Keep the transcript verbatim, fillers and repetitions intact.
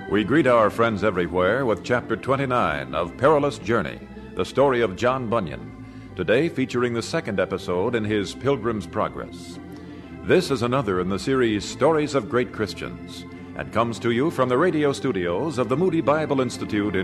We greet our friends everywhere with Chapter twenty-nine of Perilous Journey, the story of John Bunyan, today featuring the second episode in his Pilgrim's Progress. This is another in the series Stories of Great Christians, and comes to you from the radio studios of the Moody Bible Institute in